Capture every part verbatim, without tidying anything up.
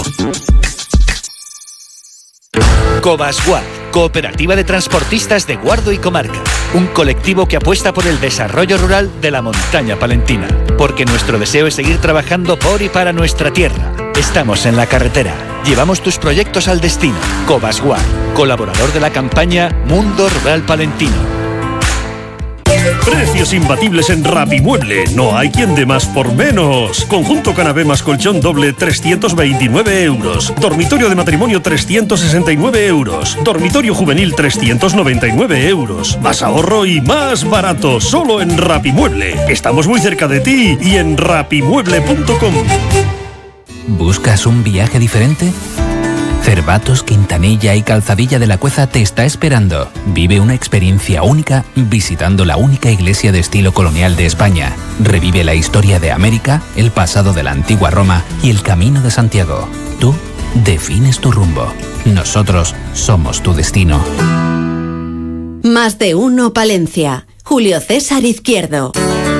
Cobasguard, Cooperativa de Transportistas de Guardo y Comarca. Un colectivo que apuesta por el desarrollo rural de la montaña palentina. Porque nuestro deseo es seguir trabajando por y para nuestra tierra. Estamos en la carretera. Llevamos tus proyectos al destino. Cobasguard, colaborador de la campaña Mundo Rural Palentino. Precios imbatibles en Rapimueble. No hay quien dé más por menos. Conjunto canapé más colchón doble, trescientos veintinueve euros. Dormitorio de matrimonio, trescientos sesenta y nueve euros. Dormitorio juvenil, trescientos noventa y nueve euros. Más ahorro y más barato. Solo en Rapimueble. Estamos muy cerca de ti y en rapimueble punto com. ¿Buscas un viaje diferente? Cervatos, Quintanilla y Calzadilla de la Cueza te está esperando. Vive una experiencia única visitando la única iglesia de estilo colonial de España. Revive la historia de América, el pasado de la antigua Roma y el Camino de Santiago. Tú defines tu rumbo. Nosotros somos tu destino. Más de uno Palencia. Julio César Izquierdo.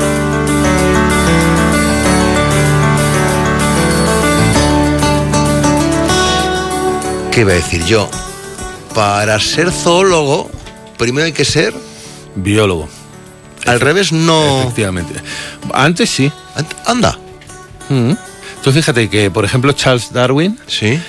¿Qué iba a decir yo? Para ser zoólogo, primero hay que ser... biólogo. Al Efe- revés no... Efectivamente. Antes sí. Anda. Mm. Tú fíjate que, por ejemplo, Charles Darwin... Sí.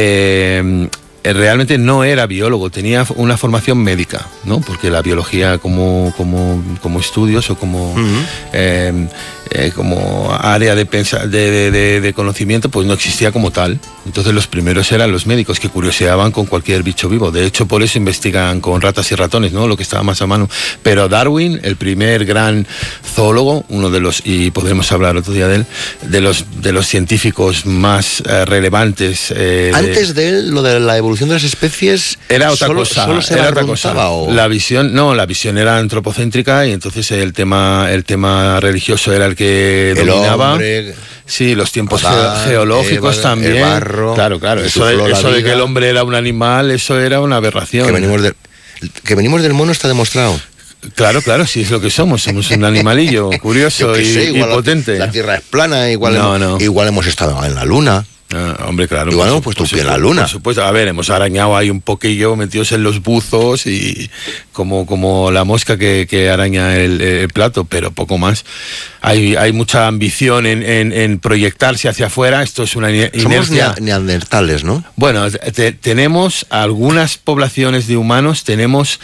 Eh, realmente no era biólogo, tenía una formación médica, ¿no? Porque la biología como, como, como estudios o como... Uh-huh. eh, Eh, como área de, pensa- de, de, de, de conocimiento, pues no existía como tal. Entonces los primeros eran los médicos que curioseaban con cualquier bicho vivo. De hecho, por eso investigan con ratas y ratones, ¿no? Lo que estaba más a mano. Pero Darwin, el primer gran zoólogo, uno de los, y podremos hablar otro día de él, de los, de los científicos más eh, relevantes. Eh, Antes de... de él, lo de la evolución de las especies... Era otra solo, cosa. Solo se era la otra cosa. O... La visión, no, la visión era antropocéntrica y entonces el tema, el tema religioso era el que el dominaba. Hombre, sí, los tiempos Adán, ge- geológicos Eva, también. El barro, claro, claro. Eso, de, eso de que el hombre era un animal, eso era una aberración. Que venimos del, que venimos del mono está demostrado. Claro, claro, sí es lo que somos. Somos un animalillo curioso y, sé, y potente. La, la Tierra es plana, igual, no, hemos, no. igual hemos estado en la Luna. Ah, hombre, claro. Igual hemos puesto un pie en la luna. Por supuesto, a ver, hemos arañado ahí un poquillo, metidos en los buzos y como, como la mosca que, que araña el, el plato, pero poco más. Hay, hay mucha ambición en, en, en proyectarse hacia afuera. Esto es una inercia. Somos nea- neandertales, ¿no? Bueno, te, tenemos algunas poblaciones de humanos, tenemos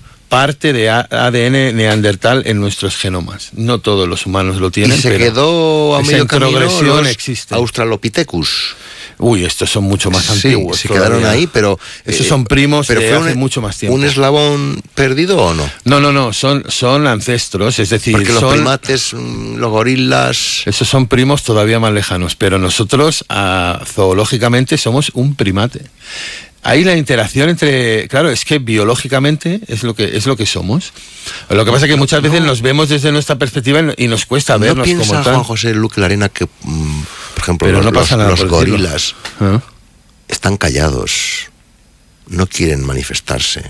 parte de A D N neandertal en nuestros genomas. No todos los humanos lo tienen. Y se pero quedó a medio camino los existe. Australopithecus. Uy, estos son mucho más sí, antiguos. Se todavía. quedaron ahí, pero... Esos eh, son primos pero de fue hace un, mucho más tiempo. ¿Un eslabón perdido o no? No, no, no, son, son ancestros, es decir... Porque los son, primates, los gorilas... Esos son primos todavía más lejanos, pero nosotros, ah, zoológicamente, somos un primate. Ahí la interacción entre, claro, es que biológicamente es lo que es lo que somos. Lo que pasa es que muchas veces no. nos vemos desde nuestra perspectiva y nos cuesta ¿No vernos piensa como tal. Juan José Luque Larena que, mm, por ejemplo, Pero los, no pasa los, nada los por gorilas ¿Ah? están callados, no quieren manifestarse,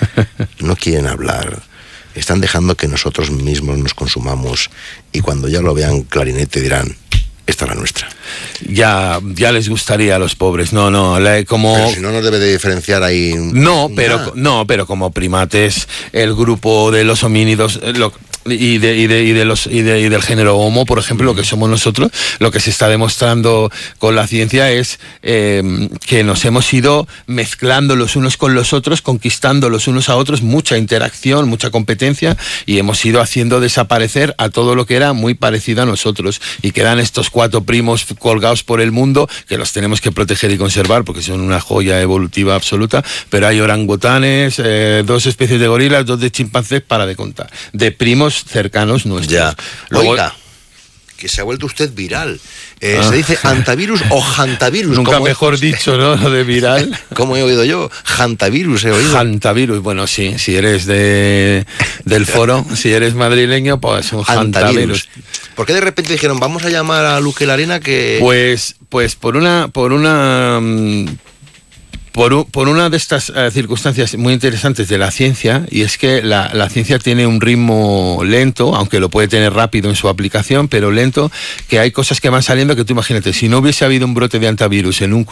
no quieren hablar, están dejando que nosotros mismos nos consumamos y cuando ya lo vean clarinete dirán: esta es la nuestra. Ya, ya les gustaría a los pobres. No, no, la, como... Pero si no nos debe de diferenciar ahí... No, pero, nada. no, pero como primates, el grupo de los homínidos... Lo, y de, y de, y de los y, de, y del género Homo, por ejemplo, lo que somos nosotros, lo que se está demostrando con la ciencia es eh, que nos hemos ido mezclando los unos con los otros, conquistando los unos a otros, mucha interacción, mucha competencia, y hemos ido haciendo desaparecer a todo lo que era muy parecido a nosotros, y quedan estos cuatro primos colgados por el mundo que los tenemos que proteger y conservar porque son una joya evolutiva absoluta. Pero hay orangutanes, eh, dos especies de gorilas, dos de chimpancés, para de contar, de primos cercanos nuestros. Ya. Luego, Oiga, que se ha vuelto usted viral. Eh, ah. ¿Se dice hantavirus o hantavirus? Nunca ¿Cómo mejor es? dicho, ¿no? Lo de viral. ¿Cómo he oído yo? Hantavirus he oído. Hantavirus, bueno, sí, si eres de del foro, si eres madrileño, pues un hantavirus. Hantavirus. ¿Por qué de repente dijeron, vamos a llamar a Luque Larena que...? Pues, pues por una, por una... Por, por una de estas uh, circunstancias muy interesantes de la ciencia, y es que la, la ciencia tiene un ritmo lento, aunque lo puede tener rápido en su aplicación, pero lento, que hay cosas que van saliendo que tú imagínate, si no hubiese habido un brote de hantavirus en un